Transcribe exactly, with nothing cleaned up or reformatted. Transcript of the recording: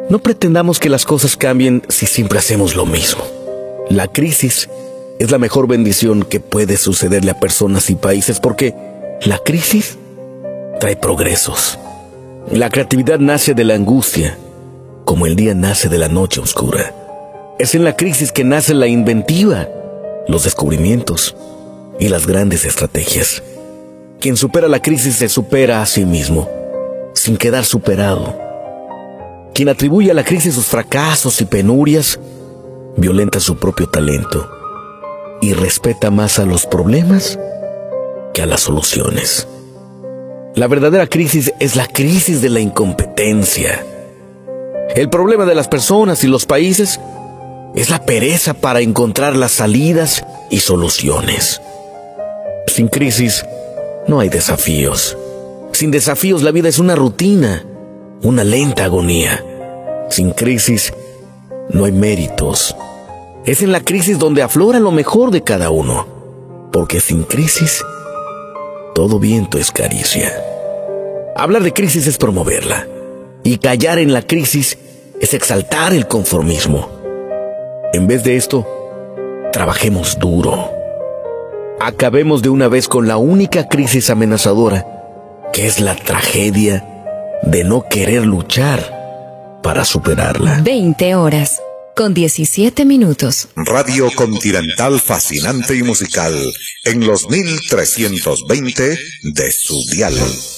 No pretendamos que las cosas cambien si siempre hacemos lo mismo. La crisis es la mejor bendición que puede sucederle a personas y países porque la crisis trae progresos. La creatividad nace de la angustia, como el día nace de la noche oscura. Es en la crisis que nace la inventiva, los descubrimientos y las grandes estrategias. Quien supera la crisis se supera a sí mismo, sin quedar superado. Quien atribuye a la crisis sus fracasos y penurias, violenta su propio talento y respeta más a los problemas que a las soluciones. La verdadera crisis es la crisis de la incompetencia. El problema de las personas y los países es la pereza para encontrar las salidas y soluciones. Sin crisis no hay desafíos. Sin desafíos la vida es una rutina, una lenta agonía. Sin crisis no hay méritos. Es en la crisis donde aflora lo mejor de cada uno, porque sin crisis todo viento es caricia. Hablar de crisis es promoverla, y callar en la crisis es exaltar el conformismo. En vez de esto, trabajemos duro. Acabemos de una vez con la única crisis amenazadora, que es la tragedia de no querer luchar para superarla. veinte horas, con diecisiete minutos. Radio Continental fascinante y musical en los mil trescientos veinte de su dial.